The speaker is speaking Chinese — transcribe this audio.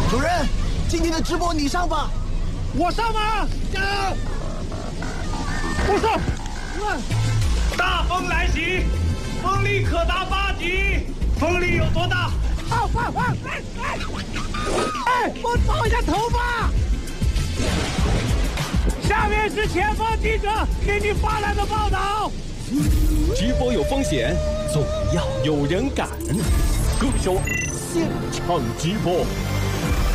主任，今天的直播你上吧。 我上吗？我上。 大风来袭，风力可达8级。风力有多大？ 哎，我找一下头发。下面是前方记者给你发来的报道。 直播有风险，总要有人敢。各位说，现场直播。